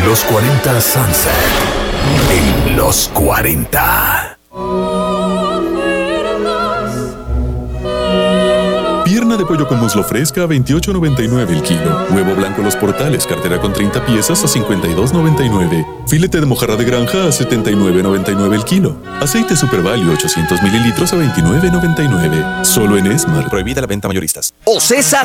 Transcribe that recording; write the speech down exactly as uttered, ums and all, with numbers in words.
Los cuarenta Sunset. En los cuarenta. Pierna de pollo con muslo fresca a veintiocho noventa y nueve el kilo. Huevo blanco Los Portales, cartera con treinta piezas a cincuenta y dos noventa y nueve. Filete de mojarra de granja a setenta y nueve noventa y nueve el kilo. Aceite Super Value ochocientos mililitros a veintinueve noventa y nueve. Solo en Esmar. Prohibida la venta mayoristas. Ocesa